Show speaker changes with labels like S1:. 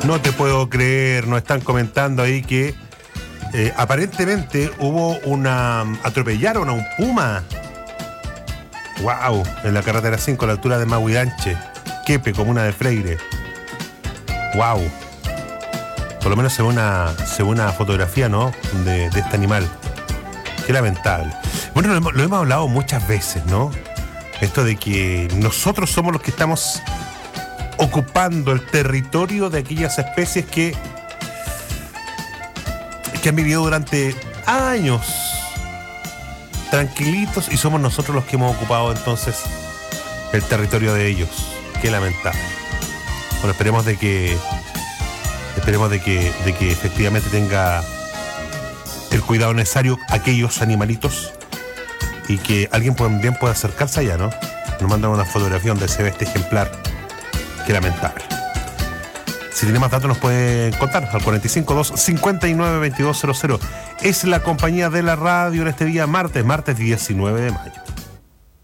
S1: No te puedo creer, nos están comentando ahí que aparentemente atropellaron a un puma. Wow, en la carretera 5 a la altura de Mahuidanche, Quepe, comuna de Freire. Wow. Por lo menos se ve una fotografía, ¿no? De este animal. Qué lamentable. Bueno, lo hemos hablado muchas veces, ¿no? Esto de que nosotros somos los que estamos ocupando el territorio de aquellas especies que han vivido durante años tranquilitos, y somos nosotros los que hemos ocupado entonces el territorio de ellos. Qué lamentable. Bueno, esperemos de que efectivamente tenga el cuidado necesario aquellos animalitos, y que alguien bien pueda acercarse allá, ¿no? Nos mandan una fotografía donde se ve este ejemplar. Qué lamentable. Si tiene más datos nos pueden contar al 452-592200. Es la compañía de la radio en este día martes 19 de mayo.